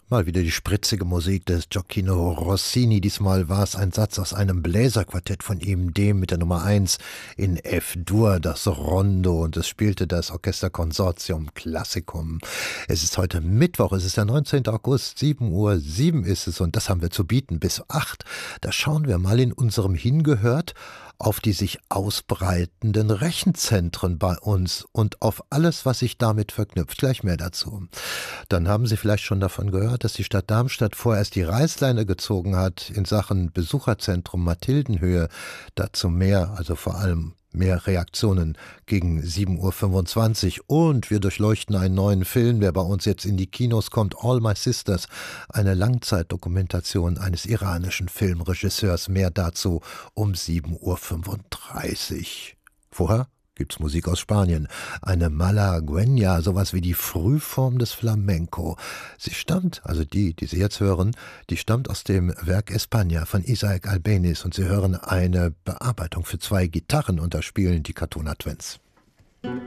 Mal wieder die spritzige Musik des Gioacchino Rossini. Diesmal war es ein Satz aus einem Bläserquartett von ihm, dem mit der Nummer 1 in F-Dur, das Rondo, und es spielte das Orchesterkonsortium Classicum. Es ist heute Mittwoch, es ist der 19. August, 7:07 ist es, und das haben wir zu bieten bis 8. Da schauen wir mal in unserem Hingehört auf die sich ausbreitenden Rechenzentren bei uns und auf alles, was sich damit verknüpft. Gleich mehr dazu. Dann haben Sie vielleicht schon davon gehört, dass die Stadt Darmstadt vorerst die Reißleine gezogen hat in Sachen Besucherzentrum Mathildenhöhe. Dazu mehr, also vor allem mehr Reaktionen gegen 7:25 Uhr. Und wir durchleuchten einen neuen Film, der bei uns jetzt in die Kinos kommt, All My Sisters, eine Langzeitdokumentation eines iranischen Filmregisseurs. Mehr dazu um 7:35 Uhr. Vorher gibt's Musik aus Spanien. Eine Malagueña, sowas wie die Frühform des Flamenco. Sie stammt, also die Sie jetzt hören, die stammt aus dem Werk España von Isaac Albéniz, und Sie hören eine Bearbeitung für 2 Gitarren, und da spielen die Catona Twins.